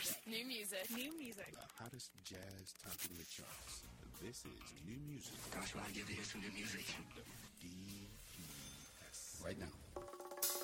New music. New music. The hottest jazz topping the charts. This is new music. Gosh, when I get to hear some new music. DPS. Right now.